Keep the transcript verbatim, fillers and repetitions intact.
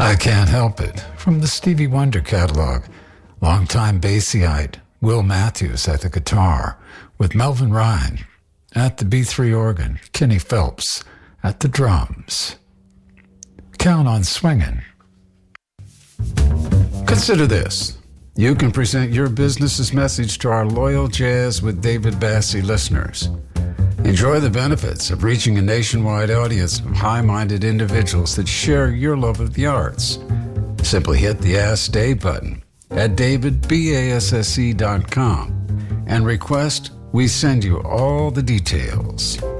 I Can't Help It from the Stevie Wonder catalog. Longtime Bassite Will Matthews at the guitar, with Melvin Ryan at the B three organ, Kenny Phelps at the drums. Count on Swingin'. Consider this. You can present your business's message to our loyal Jazz with David Bassie listeners. Enjoy the benefits of reaching a nationwide audience of high-minded individuals that share your love of the arts. Simply hit the Ask Dave button at david basse dot com and request we send you all the details.